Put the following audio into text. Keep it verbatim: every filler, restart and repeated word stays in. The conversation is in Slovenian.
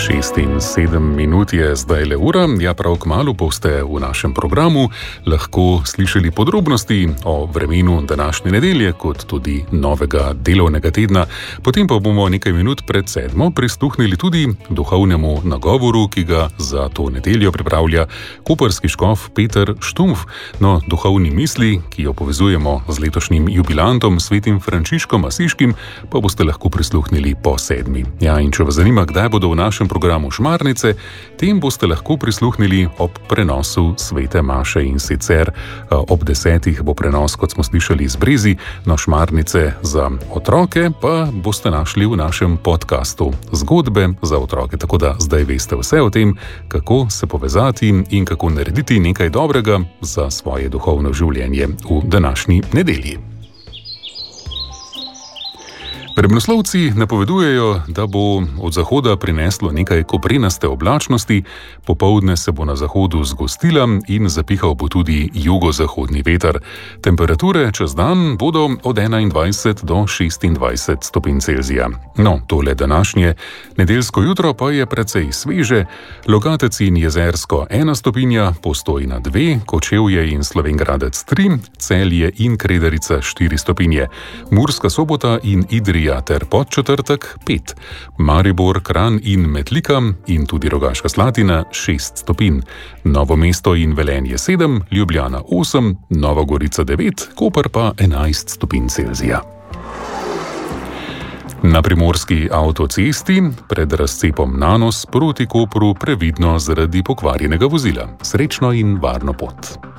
šest in sedem minut je zdaj le ura, ja prav kmalu boste v našem programu lahko slišali podrobnosti o vremenu današnje nedelje, kot tudi novega delovnega tedna. Potem pa bomo nekaj minut pred sedmo prisluhnili tudi duhovnemu nagovoru, ki ga za to nedeljo pripravlja koprski škof Peter Štumpf. No, duhovni misli, ki jo povezujemo z letošnjim jubilantom svetim Frančiškom Asiškim, pa boste lahko prisluhnili po sedmi. Ja, in če vas zanima, kdaj bodo v našem programu Šmarnice, tem boste lahko prisluhnili ob prenosu svete maše, in sicer ob desetih bo prenos, kot smo slišali, z Brezi, no Šmarnice za otroke pa boste našli v našem podcastu Zgodbe za otroke, tako da zdaj veste vse o tem, kako se povezati in kako narediti nekaj dobrega za svoje duhovno življenje v današnji nedelji. Vremenoslovci napovedujejo, da bo od zahoda prineslo nekaj koprenaste oblačnosti, popoldne se bo na zahodu zgostila in zapihal bo tudi jugozahodni veter. Temperature čez dan bodo od enaindvajset do šestindvajset stopinj Celzija. No, tole današnje nedeljsko jutro pa je precej sveže. Logatec in Jezersko ena stopinja, Postojna dve, Kočevje in Slovenj Gradec tri, Celje in Kredarica štiri stopinje, Murska Sobota in Idrija ter Podčetrtek pet, Maribor, Kranj in Metlika in tudi Rogaška Slatina šest stopinj, Novo mesto in Velenje sedem, Ljubljana osem, Nova Gorica devet, Koper pa enajst stopinj Celzija. Na primorski avtocesti pred razcepom Nanos proti Kopru previdno zaradi pokvarjenega vozila. Srečno in varno pot.